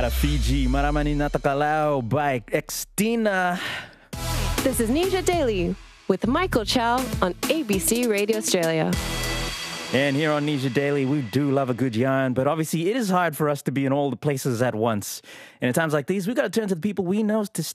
Fiji, Maramani Natakalao by Extina. This is Nisha Daily with Michael Chow on ABC Radio Australia. And here on Nisha Daily, we do love a good yarn, but obviously it is hard for us to be in all the places at once. And at times like these, we got to turn to the people we know to